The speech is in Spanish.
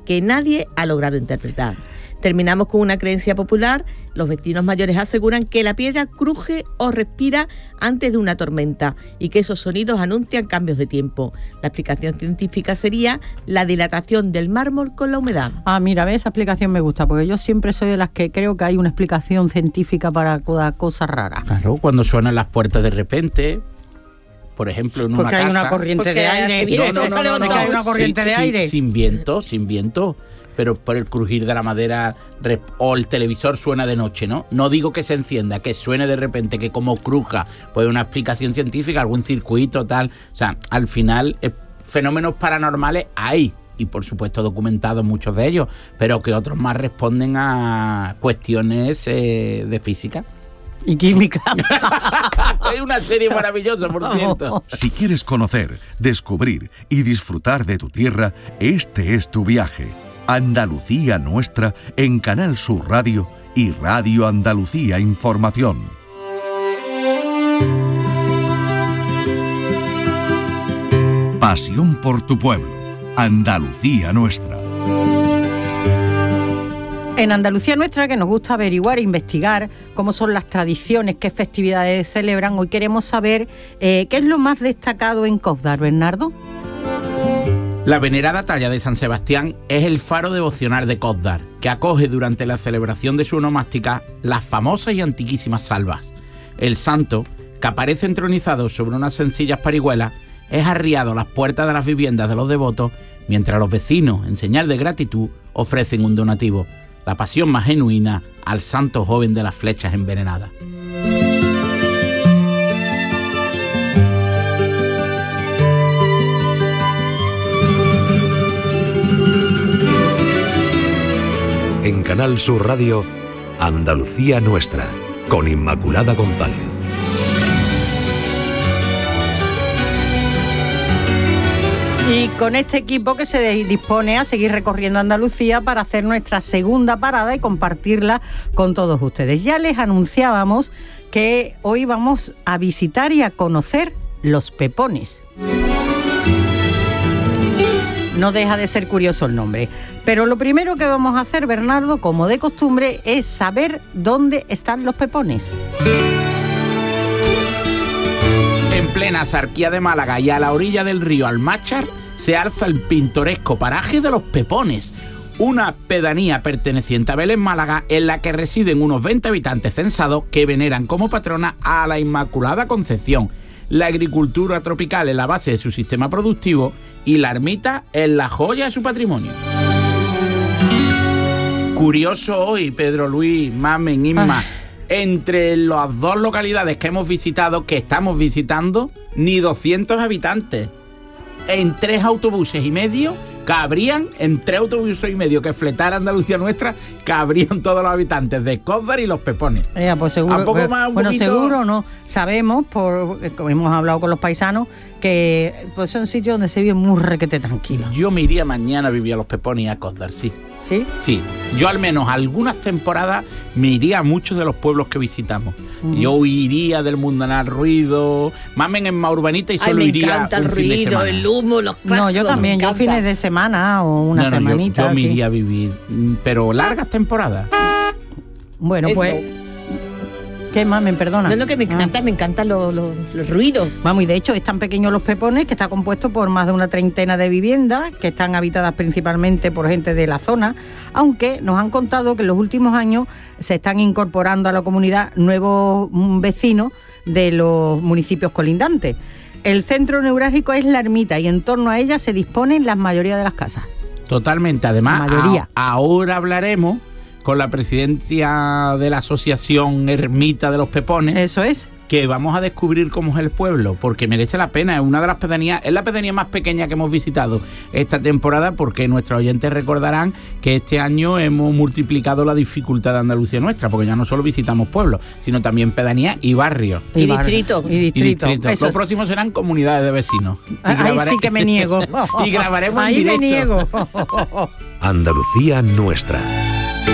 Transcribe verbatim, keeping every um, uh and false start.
que nadie ha logrado interpretar. Terminamos con una creencia popular. Los vecinos mayores aseguran que la piedra cruje o respira antes de una tormenta y que esos sonidos anuncian cambios de tiempo. La explicación científica sería la dilatación del mármol con la humedad. Ah, mira, esa explicación me gusta, porque yo siempre soy de las que creo que hay una explicación científica para cada cosa rara. Claro, cuando suenan las puertas de repente... Por ejemplo, en porque una hay casa... Una corriente de aire. Viento, no, no, no, no, no, no. Hay una corriente sí, de aire. Sí, sin viento, sin viento. Pero por el crujir de la madera o el televisor suena de noche, ¿no? No digo que se encienda, que suene de repente, que como cruja, pues una explicación científica, algún circuito, tal. O sea, al final, eh, fenómenos paranormales hay. Y por supuesto documentados muchos de ellos, pero que otros más responden a cuestiones eh, de física. Y química. Es una serie maravillosa, por cierto. Si quieres conocer, descubrir y disfrutar de tu tierra, este es tu viaje. Andalucía Nuestra en Canal Sur Radio y Radio Andalucía Información. Pasión por tu pueblo. Andalucía Nuestra. En Andalucía Nuestra, que nos gusta averiguar e investigar cómo son las tradiciones, qué festividades celebran, hoy queremos saber eh, qué es lo más destacado en Cózdar, Bernardo. La venerada talla de San Sebastián es el faro devocional de Cózdar, que acoge durante la celebración de su onomástica las famosas y antiquísimas salvas. El santo, que aparece entronizado sobre unas sencillas parihuelas, es arriado a las puertas de las viviendas de los devotos, mientras los vecinos, en señal de gratitud, ofrecen un donativo. La pasión más genuina al santo joven de las flechas envenenadas. En Canal Sur Radio, Andalucía Nuestra, con Inmaculada González. Y con este equipo que se dispone a seguir recorriendo Andalucía para hacer nuestra segunda parada y compartirla con todos ustedes. Ya les anunciábamos que hoy vamos a visitar y a conocer Los Pepones. No deja de ser curioso el nombre. Pero lo primero que vamos a hacer, Bernardo, como de costumbre, es saber dónde están los Pepones. En plena Sarquía de Málaga y a la orilla del río Almáchar se alza el pintoresco paraje de Los Pepones, una pedanía perteneciente a Vélez, Málaga, en la que residen unos veinte habitantes censados que veneran como patrona a la Inmaculada Concepción. La agricultura tropical es la base de su sistema productivo y la ermita es la joya de su patrimonio. Curioso hoy, Pedro Luis, Mamen, Inma, entre las dos localidades que hemos visitado, que estamos visitando, ni doscientos habitantes. En tres autobuses y medio cabrían, en tres autobuses y medio que fletara Andalucía Nuestra, cabrían todos los habitantes de Cózdar y Los Pepones. Eh, pues seguro, poco pues, más, un bueno, poquito... seguro no. Sabemos, por, como hemos hablado con los paisanos, que pues son sitios donde se vive muy requete tranquilo. Yo me iría mañana a vivir a Los Pepones y a Cózdar, sí. ¿Sí? Sí, yo al menos algunas temporadas me iría a muchos de los pueblos que visitamos. Uh-huh. Yo huiría del mundanal ruido, mamen en más urbanita y solo Ay, me iría encanta el un fin de ruido, semana. el humo, los claxons. No, yo también, yo fines de semana o una no, no, semanita. Yo, yo me sí. iría a vivir, pero largas temporadas. Bueno, Eso. pues... ¿Qué, mamen? Perdona. No, no, que me encanta, ah. me encantan los, los, los ruidos. Vamos, y de hecho es tan pequeño Los Pepones que está compuesto por más de una treintena de viviendas que están habitadas principalmente por gente de la zona, aunque nos han contado que en los últimos años se están incorporando a la comunidad nuevos vecinos de los municipios colindantes. El centro neurálgico es la ermita y en torno a ella se disponen la mayoría de las casas. Totalmente, además, la mayoría. A, ahora hablaremos con la presidencia de la asociación Ermita de Los Pepones. Eso es. Que vamos a descubrir cómo es el pueblo, porque merece la pena. Es una de las pedanías, es la pedanía más pequeña que hemos visitado esta temporada, porque nuestros oyentes recordarán que este año hemos multiplicado la dificultad de Andalucía Nuestra, porque ya no solo visitamos pueblos, sino también pedanías y barrios. Y, y distritos. Y distritos. Distrito. Los próximos serán comunidades de vecinos. Ahí grabaré... sí que me niego. Y grabaremos Ahí en directo. me niego. Andalucía Nuestra.